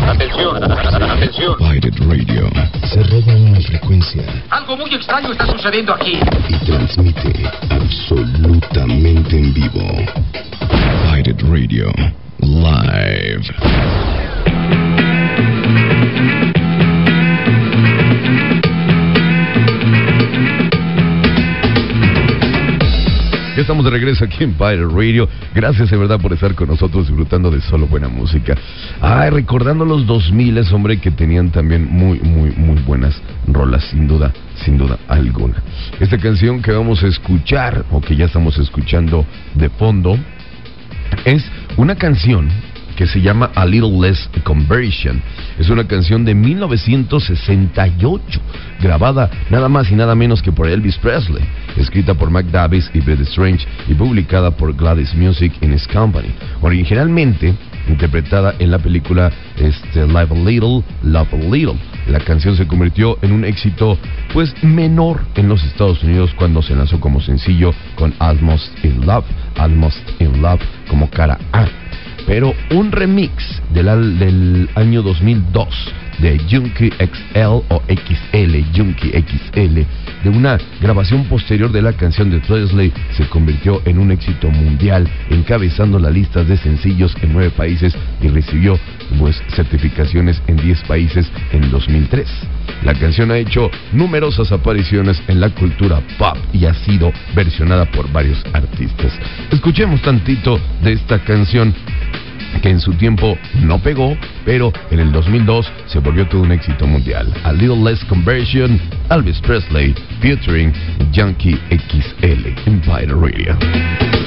Atención, atención. Pirate Radio. Se roba una frecuencia. Algo muy extraño está sucediendo aquí. Y transmite absolutamente en vivo. Pirate Radio. Live. Ya estamos de regreso aquí en Pirate Radio. Gracias de verdad por estar con nosotros disfrutando de solo buena música. Recordando los 2000, hombre, que tenían también muy buenas rolas, sin duda alguna. Esta canción que vamos a escuchar, o que ya estamos escuchando de fondo, es una canción que se llama A Little Less Conversion. Es una canción de 1968, grabada nada más y nada menos que por Elvis Presley, escrita por Mac Davis y Brett Strange y publicada por Gladys Music and His Company. Originalmente interpretada en la película Live a Little, Love a Little. La canción se convirtió en un éxito menor en los Estados Unidos cuando se lanzó como sencillo con Almost in Love como cara A. Pero un remix del año 2002 de Junkie XL o XL, Junkie XL, de una grabación posterior de la canción de Presley, se convirtió en un éxito mundial, encabezando las listas de sencillos en 9 países y recibió certificaciones en 10 países en 2003. La canción ha hecho numerosas apariciones en la cultura pop y ha sido versionada por varios artistas. Escuchemos tantito de esta canción que en su tiempo no pegó, pero en el 2002 se volvió todo un éxito mundial. A Little Less Conversion, Elvis Presley featuring Junkie XL en Pirate Radio.